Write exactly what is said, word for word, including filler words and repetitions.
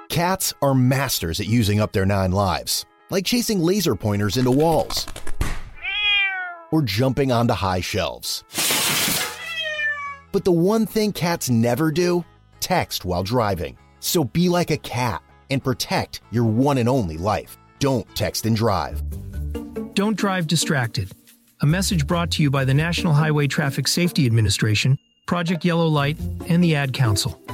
Cats are masters at using up their nine lives, like chasing laser pointers into walls or jumping onto high shelves. But the one thing cats never do? Text while driving. So be like a cat and protect your one and only life. Don't text and drive. Don't drive distracted. A message brought to you by the National Highway Traffic Safety Administration, Project Yellow Light, and the Ad Council.